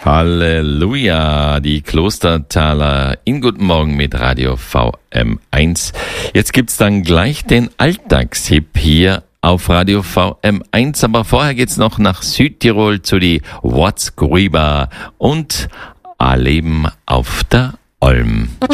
Halleluja, die Klostertaler in Guten Morgen mit Radio VM1. Jetzt gibt's dann gleich den Alltagship hier auf Radio VM1, aber vorher geht's noch nach Südtirol zu die What's Gruiber und A Leben auf der Alm.